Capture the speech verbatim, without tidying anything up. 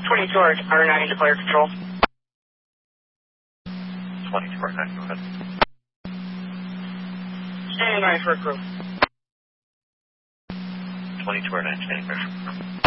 twenty-two R nine to player control. twenty-two R nine, go ahead. Standing by for a crew. twenty-two R nine, standing by.